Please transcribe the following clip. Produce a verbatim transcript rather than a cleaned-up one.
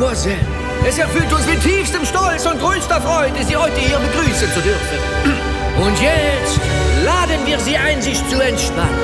Mademoiselle, es erfüllt uns mit tiefstem Stolz und größter Freude, Sie heute hier begrüßen zu dürfen. Und jetzt laden wir Sie ein, sich zu entspannen.